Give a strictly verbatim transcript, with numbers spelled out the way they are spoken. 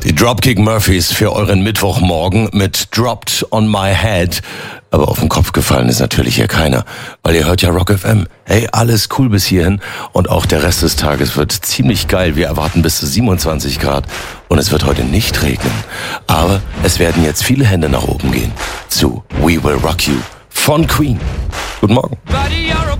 Die Dropkick Murphys für euren Mittwochmorgen mit Dropped on My Head. Aber auf den Kopf gefallen ist natürlich hier keiner, weil ihr hört ja Rock F M. Hey, alles cool bis hierhin und auch der Rest des Tages wird ziemlich geil. Wir erwarten bis zu siebenundzwanzig Grad und es wird heute nicht regnen. Aber es werden jetzt viele Hände nach oben gehen zu We Will Rock You von Queen. Guten Morgen.